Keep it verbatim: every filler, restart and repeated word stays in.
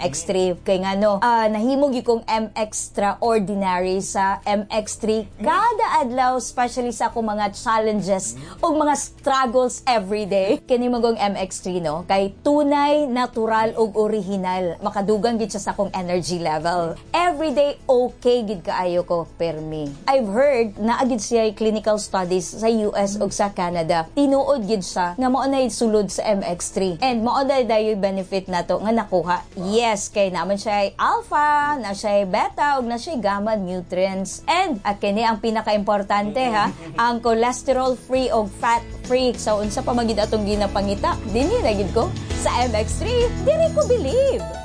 X three. Kay nga no, uh, nahimog yung kong M Extraordinary sa M X three kada adlaw, especially sa akong mga challenges o mga struggles everyday. Kini magong M X three no, kay tunay, natural ug original. Makadugang gid siya sa akong energy level. Everyday okay gid kaayo ko permi. I've heard na agid siya clinical studies sa U S ug sa Canada. Tinuod gid siya nga mao nay sulod sa M X three. And mao day dayoy benefit nato nga nakuha. Yes, kay naman siya ay alpha, na siya ay beta ug na siya ay gamma nutrients. And at kini ang pinaka-importante ha, ang cholesterol free ug fat free. So unsa pa magid atong ginapangita? Dinhi na gid ko sa M X three. Diri ko believe.